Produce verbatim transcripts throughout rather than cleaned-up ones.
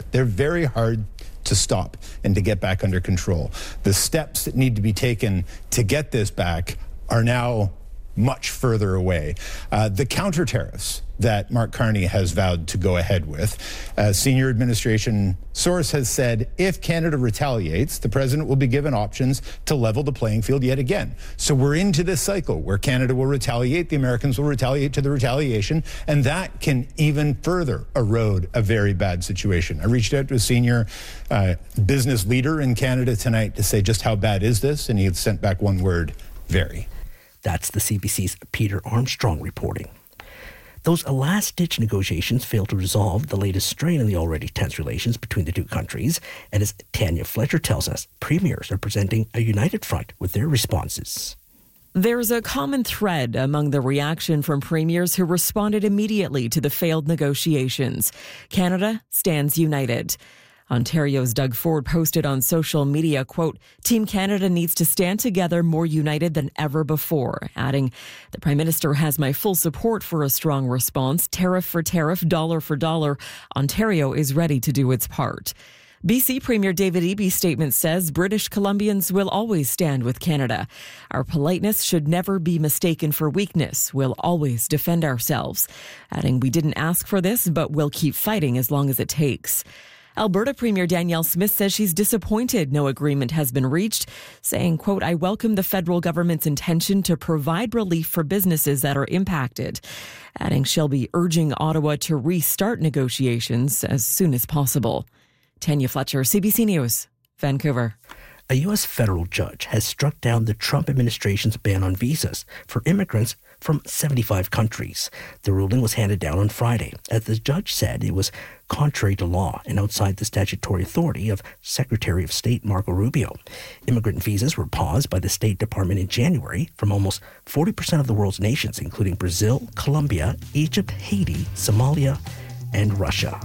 they're very hard to stop and to get back under control. The steps that need to be taken to get this back are now much further away. Uh, the counter tariffs that Mark Carney has vowed to go ahead with, a senior administration source has said if Canada retaliates, the president will be given options to level the playing field yet again. So we're into this cycle where Canada will retaliate, the Americans will retaliate to the retaliation, and that can even further erode a very bad situation. I reached out to a senior uh, business leader in Canada tonight to say just how bad is this, and he had sent back one word: very. That's the C B C's Peter Armstrong reporting. Those last-ditch negotiations failed to resolve the latest strain in the already tense relations between the two countries. And as Tanya Fletcher tells us, premiers are presenting a united front with their responses. There's a common thread among the reaction from premiers who responded immediately to the failed negotiations. Canada stands united. Ontario's Doug Ford posted on social media, quote, "Team Canada needs to stand together more united than ever before," adding, "The Prime Minister has my full support for a strong response. Tariff for tariff, dollar for dollar. Ontario is ready to do its part." B C Premier David Eby's statement says British Columbians will always stand with Canada. "Our politeness should never be mistaken for weakness. We'll always defend ourselves," adding, "We didn't ask for this, but we'll keep fighting as long as it takes." Alberta Premier Danielle Smith says she's disappointed no agreement has been reached, saying, quote, "I welcome the federal government's intention to provide relief for businesses that are impacted," adding she'll be urging Ottawa to restart negotiations as soon as possible. Tanya Fletcher, C B C News, Vancouver. A U S federal judge has struck down the Trump administration's ban on visas for immigrants from seventy-five countries. The ruling was handed down on Friday, as the judge said it was contrary to law and outside the statutory authority of Secretary of State Marco Rubio. Immigrant visas were paused by the State Department in January from almost forty percent of the world's nations, including Brazil, Colombia, Egypt, Haiti, Somalia, and Russia.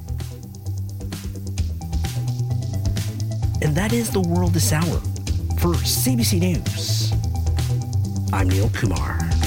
And that is the world this hour. For C B C News, I'm Neil Kumar.